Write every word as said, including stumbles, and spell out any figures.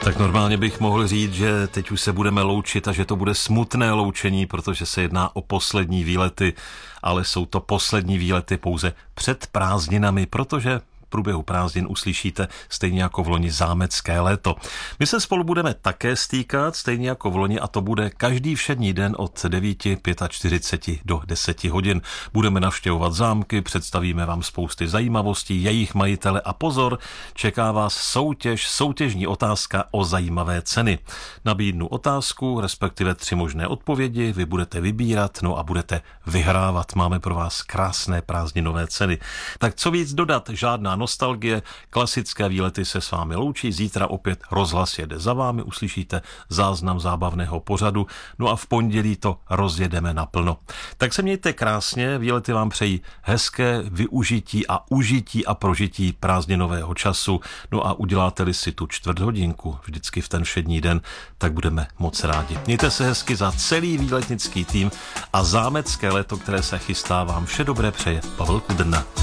Tak normálně bych mohl říct, že teď už se budeme loučit a že to bude smutné loučení, protože se jedná o poslední výlety, ale jsou to poslední výlety pouze před prázdninami, protože v průběhu prázdnin uslyšíte stejně jako v loni zámecké léto. My se spolu budeme také stýkat, stejně jako v loni, a to bude každý všední den od devět čtyřicet pět do deset hodin. Budeme navštěvovat zámky, představíme vám spousty zajímavostí, jejich majitele a pozor, čeká vás soutěž, soutěžní otázka o zajímavé ceny. Nabídnu otázku, respektive tři možné odpovědi, vy budete vybírat, no a budete vyhrávat. Máme pro vás krásné prázdninové ceny. Tak co víc dodat, žádná nostalgie, klasické výlety se s vámi loučí, zítra opět rozhlas jede za vámi, uslyšíte záznam zábavného pořadu, no a v pondělí to rozjedeme naplno. Tak se mějte krásně, výlety vám přejí hezké využití a užití a prožití prázdninového času, no a uděláte-li si tu čtvrthodinku vždycky v ten všední den, tak budeme moc rádi. Mějte se hezky za celý výletnický tým a zámecké léto, které se chystá, vám vše dobré přeje Pavel Kudrna.